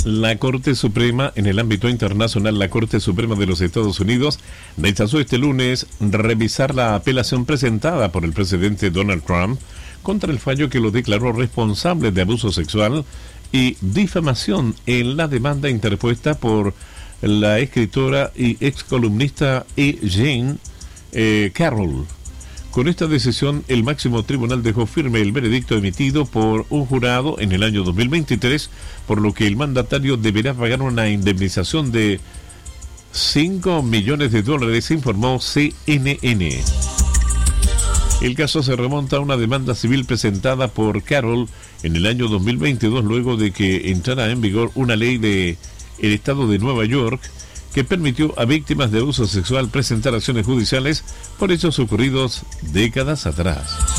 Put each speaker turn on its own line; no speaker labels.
La Corte Suprema, en el ámbito internacional, la Corte Suprema de los Estados Unidos rechazó este lunes revisar la apelación presentada por el presidente Donald Trump contra el fallo que lo declaró responsable de abuso sexual y difamación en la demanda interpuesta por la escritora y ex columnista E. Jean Carroll. Con esta decisión, el máximo tribunal dejó firme el veredicto emitido por un jurado en el año 2023, por lo que el mandatario deberá pagar una indemnización de $5 millones, informó CNN. El caso se remonta a una demanda civil presentada por Carroll en el año 2022, luego de que entrara en vigor una ley del estado de Nueva York que permitió a víctimas de abuso sexual presentar acciones judiciales por hechos ocurridos décadas atrás.